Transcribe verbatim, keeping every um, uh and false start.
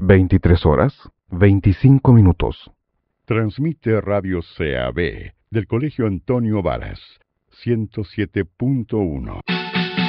veintitrés horas, veinticinco minutos. Transmite Radio C A B del Colegio Antonio Varas, ciento siete punto uno.